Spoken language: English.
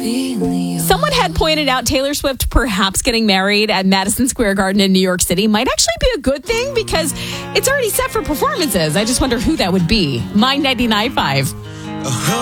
Someone had pointed out Taylor Swift perhaps getting married at Madison Square Garden in New York City might actually be a good thing because it's already set for performances. I just wonder who that would be. My 99.5.